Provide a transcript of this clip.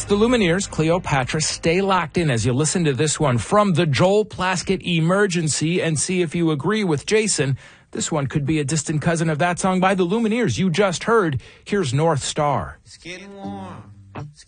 the Lumineers, Cleopatra. Stay locked in as you listen to this one from the Joel Plaskett Emergency and see if you agree with Jason. This one could be a distant cousin of that song by the Lumineers you just heard. Here's North Star. It's getting warm.